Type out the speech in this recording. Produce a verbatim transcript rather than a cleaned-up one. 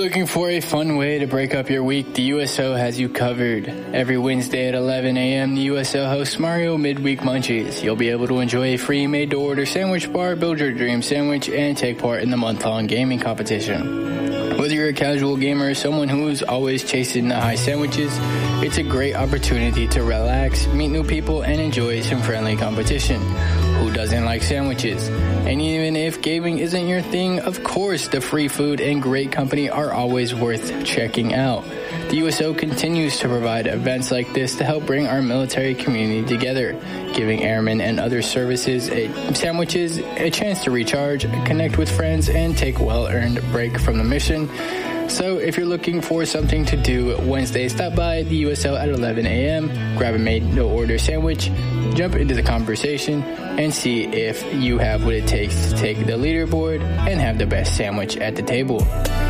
Looking for a fun way to break up your week? The U S O has you covered. Every Wednesday at eleven a.m., the U S O hosts Mario Midweek Munchies. You'll be able to enjoy a free made-to-order sandwich bar, build your dream sandwich, and take part in the month-long gaming competition. Whether you're a casual gamer or someone who's always chasing the high sandwiches, it's a great opportunity to relax, meet new people, and enjoy some friendly competition. Who doesn't like sandwiches? And even if gaming isn't your thing, of course, the free food and great company are always worth checking out. The U S O continues to provide events like this to help bring our military community together, giving airmen and other services a, sandwiches a chance to recharge, connect with friends, and take a well-earned break from the mission. So if you're looking for something to do Wednesday, stop by the U S O at eleven a.m., grab a made-to-order sandwich, jump into the conversation, and see if you have what it takes to take the leaderboard and have the best sandwich at the table.